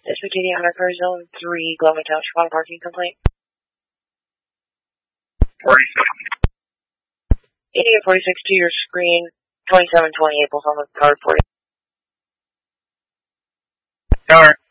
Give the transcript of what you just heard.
This is Katie on our Zone 3, Glenwood Township on a parking complaint. 8846 to your screen, 2720 April's on the card for you. Car.